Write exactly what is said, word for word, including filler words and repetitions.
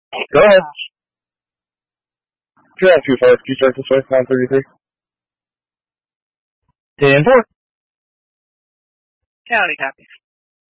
Go ahead. You're not too far. If you start this way, nine thirty-three. ten four. County copy.